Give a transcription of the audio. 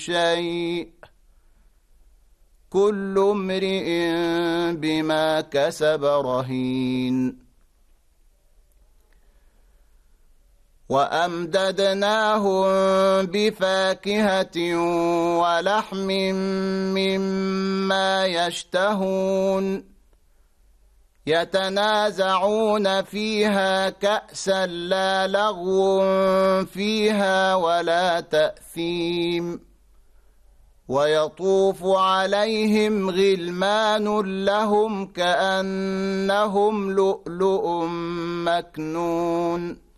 شيء كل امرئ بما كسب رهين وأمددناهم بفاكهة ولحم مما يشتهون يتنازعون فيها كأسا لا لغو فيها ولا تأثيم ويطوف عليهم غلمان لهم كأنهم لؤلؤ مكنون